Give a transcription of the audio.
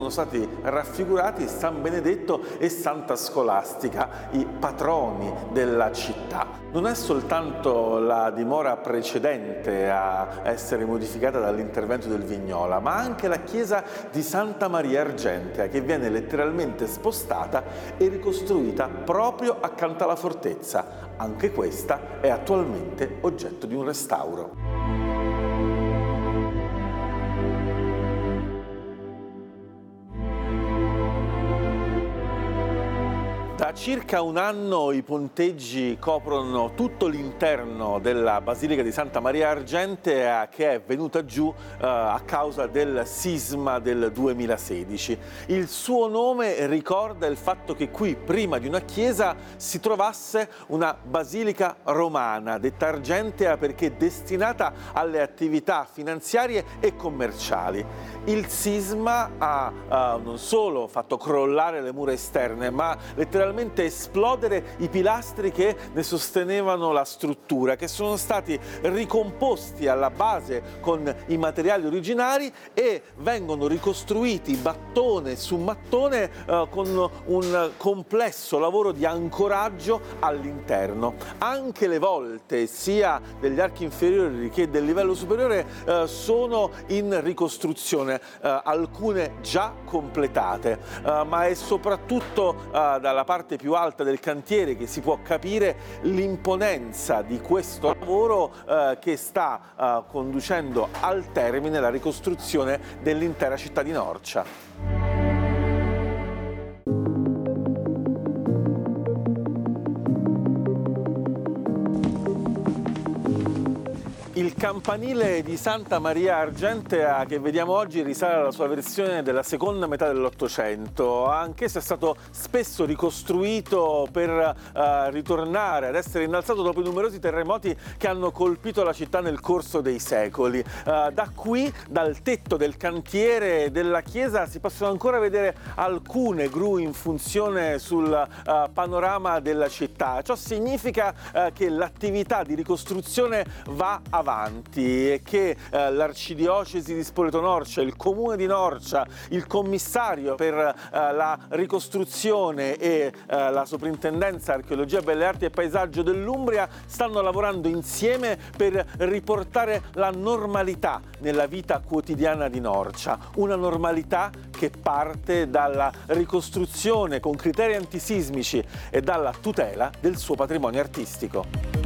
sono stati raffigurati San Benedetto e Santa Scolastica, i patroni della città. Non è soltanto la dimora precedente a essere modificata dall'intervento del Vignola, ma anche la chiesa di Santa Maria Argentea, che viene letteralmente spostata e ricostruita proprio accanto alla fortezza. Anche questa è attualmente oggetto di un restauro. Da circa un anno i ponteggi coprono tutto l'interno della Basilica di Santa Maria Argentea, che è venuta giù a causa del sisma del 2016. Il suo nome ricorda il fatto che qui, prima di una chiesa, si trovasse una basilica romana, detta Argentea perché destinata alle attività finanziarie e commerciali. Il sisma ha non solo fatto crollare le mura esterne, ma letteralmente esplodere i pilastri che ne sostenevano la struttura, che sono stati ricomposti alla base con i materiali originari e vengono ricostruiti mattone su mattone con un complesso lavoro di ancoraggio all'interno. Anche le volte, sia degli archi inferiori che del livello superiore, sono in ricostruzione, alcune già completate, ma è soprattutto dalla parte più alta del cantiere che si può capire l'imponenza di questo lavoro che sta conducendo al termine la ricostruzione dell'intera città di Norcia. Il campanile di Santa Maria Argentea che vediamo oggi risale alla sua versione della seconda metà dell'Ottocento. Anch'esso è stato spesso ricostruito per ritornare ad essere innalzato dopo i numerosi terremoti che hanno colpito la città nel corso dei secoli. Da qui, dal tetto del cantiere della chiesa, si possono ancora vedere alcune gru in funzione sul panorama della città. Ciò significa che l'attività di ricostruzione va avanti e che l'Arcidiocesi di Spoleto-Norcia, il Comune di Norcia, il commissario per la ricostruzione e la Soprintendenza Archeologia, Belle Arti e Paesaggio dell'Umbria stanno lavorando insieme per riportare la normalità nella vita quotidiana di Norcia, una normalità che parte dalla ricostruzione con criteri antisismici e dalla tutela del suo patrimonio artistico.